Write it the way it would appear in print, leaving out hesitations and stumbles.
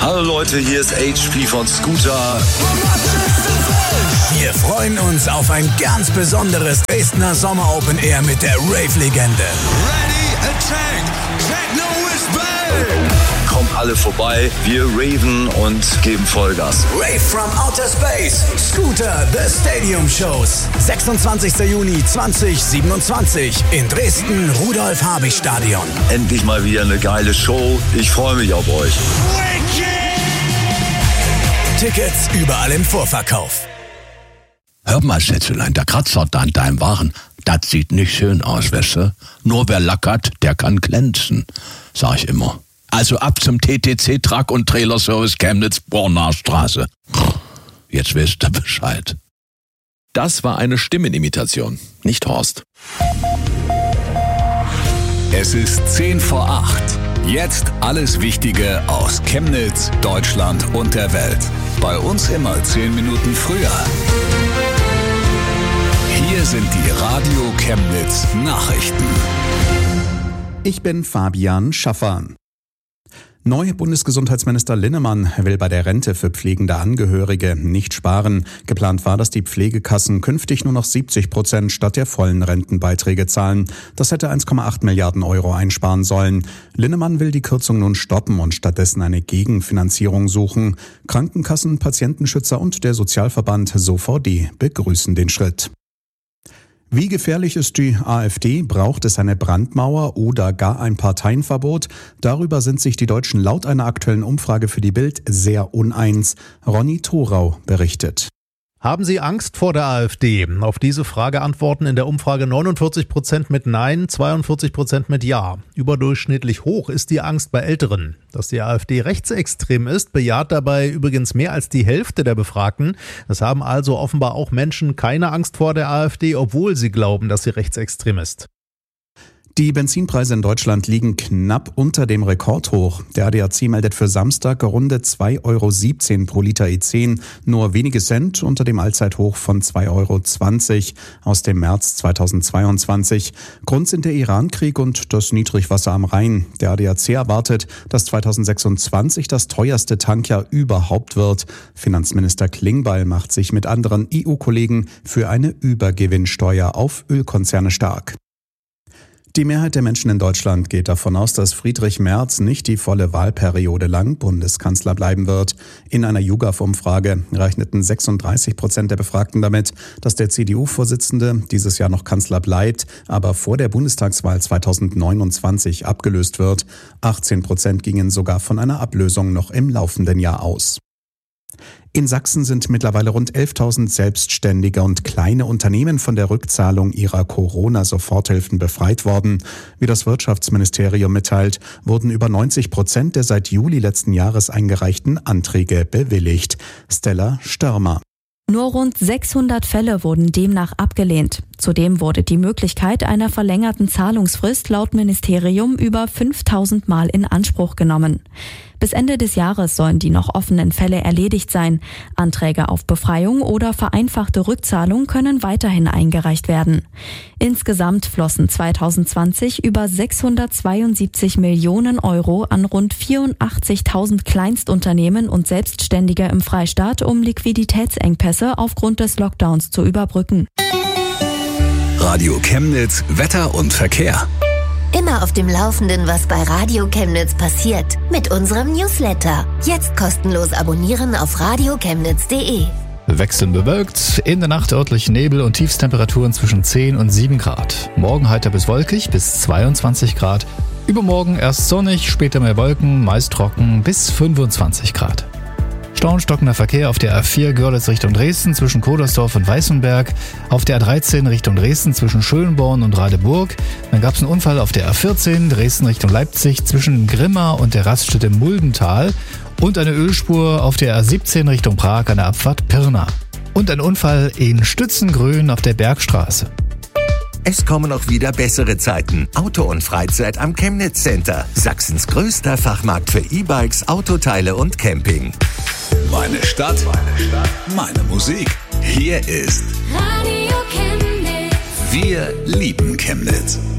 Hallo Leute, hier ist HP von Scooter. Wir freuen uns auf ein ganz besonderes Dresdner Sommer Open Air mit der Rave-Legende. Ready, attack, techno is back. Kommt alle vorbei, wir raven und geben Vollgas. Rave from Outer Space, Scooter, The Stadium Shows. 26. Juni 2027 in Dresden, Rudolf-Habich-Stadion. Endlich mal wieder eine geile Show. Ich freue mich auf euch. Tickets überall im Vorverkauf. Hör mal, Schätzelein, der Kratzer da an deinem Waren, das sieht nicht schön aus, weißt du? Nur wer lackert, der kann glänzen, sag ich immer. Also ab zum TTC Truck und Trailer Service Chemnitz, Bornaer Straße. Jetzt wisst ihr Bescheid. Das war eine Stimmenimitation, nicht Horst. Es ist 10 vor 8. Jetzt alles Wichtige aus Chemnitz, Deutschland und der Welt. Bei uns immer 10 Minuten früher. Hier sind die Radio Chemnitz Nachrichten. Ich bin Fabian Schaffer. Neue Bundesgesundheitsminister Linnemann will bei der Rente für pflegende Angehörige nicht sparen. Geplant war, dass die Pflegekassen künftig nur noch 70% statt der vollen Rentenbeiträge zahlen. Das hätte 1,8 Milliarden Euro einsparen sollen. Linnemann will die Kürzung nun stoppen und stattdessen eine Gegenfinanzierung suchen. Krankenkassen, Patientenschützer und der Sozialverband SOVD begrüßen den Schritt. Wie gefährlich ist die AfD? Braucht es eine Brandmauer oder gar ein Parteienverbot? Darüber sind sich die Deutschen laut einer aktuellen Umfrage für die Bild sehr uneins. Ronny Thorau berichtet. Haben Sie Angst vor der AfD? Auf diese Frage antworten in der Umfrage 49% mit Nein, 42% mit Ja. Überdurchschnittlich hoch ist die Angst bei Älteren. Dass die AfD rechtsextrem ist, bejaht dabei übrigens mehr als die Hälfte der Befragten. Es haben also offenbar auch Menschen keine Angst vor der AfD, obwohl sie glauben, dass sie rechtsextrem ist. Die Benzinpreise in Deutschland liegen knapp unter dem Rekordhoch. Der ADAC meldet für Samstag runde 2,17 € pro Liter E10, nur wenige Cent unter dem Allzeithoch von 2,20 € aus dem März 2022. Grund sind der Iran-Krieg und das Niedrigwasser am Rhein. Der ADAC erwartet, dass 2026 das teuerste Tankjahr überhaupt wird. Finanzminister Klingbeil macht sich mit anderen EU-Kollegen für eine Übergewinnsteuer auf Ölkonzerne stark. Die Mehrheit der Menschen in Deutschland geht davon aus, dass Friedrich Merz nicht die volle Wahlperiode lang Bundeskanzler bleiben wird. In einer YouGov-Umfrage rechneten 36% der Befragten damit, dass der CDU-Vorsitzende dieses Jahr noch Kanzler bleibt, aber vor der Bundestagswahl 2029 abgelöst wird. 18% gingen sogar von einer Ablösung noch im laufenden Jahr aus. In Sachsen sind mittlerweile rund 11.000 Selbstständige und kleine Unternehmen von der Rückzahlung ihrer Corona-Soforthilfen befreit worden. Wie das Wirtschaftsministerium mitteilt, wurden über 90% der seit Juli letzten Jahres eingereichten Anträge bewilligt. Stella Störmer. Nur rund 600 Fälle wurden demnach abgelehnt. Zudem wurde die Möglichkeit einer verlängerten Zahlungsfrist laut Ministerium über 5.000 Mal in Anspruch genommen. Bis Ende des Jahres sollen die noch offenen Fälle erledigt sein. Anträge auf Befreiung oder vereinfachte Rückzahlung können weiterhin eingereicht werden. Insgesamt flossen 2020 über 672 Millionen Euro an rund 84.000 Kleinstunternehmen und Selbstständige im Freistaat, um Liquiditätsengpässe aufgrund des Lockdowns zu überbrücken. Radio Chemnitz, Wetter und Verkehr. Immer auf dem Laufenden, was bei Radio Chemnitz passiert. Mit unserem Newsletter. Jetzt kostenlos abonnieren auf radiochemnitz.de. Wechselnd bewölkt, in der Nacht örtlich Nebel und Tiefstemperaturen zwischen 10 und 7 Grad. Morgen heiter bis wolkig bis 22 Grad. Übermorgen erst sonnig, später mehr Wolken, meist trocken bis 25 Grad. Stauenstockender Verkehr auf der A4 Görlitz Richtung Dresden zwischen Kodersdorf und Weißenberg, auf der A13 Richtung Dresden zwischen Schönborn und Radeburg. Dann gab es einen Unfall auf der A14 Dresden Richtung Leipzig zwischen Grimma und der Raststätte Muldental und eine Ölspur auf der A17 Richtung Prag an der Abfahrt Pirna. Und ein Unfall in Stützengrün auf der Bergstraße. Es kommen auch wieder bessere Zeiten. Auto und Freizeit am Chemnitz Center. Sachsens größter Fachmarkt für E-Bikes, Autoteile und Camping. Meine Stadt, meine Musik. Hier ist Radio Chemnitz. Wir lieben Chemnitz.